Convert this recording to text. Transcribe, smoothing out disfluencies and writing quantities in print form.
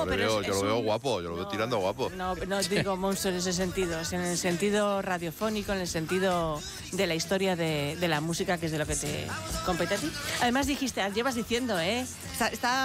yo lo veo guapo, yo lo veo tirando guapo. No digo monstruo en ese sentido, en el sentido radiofónico, en el sentido de la historia de la música, que es de lo que te compete a ti. Además dijiste, llevas diciendo, está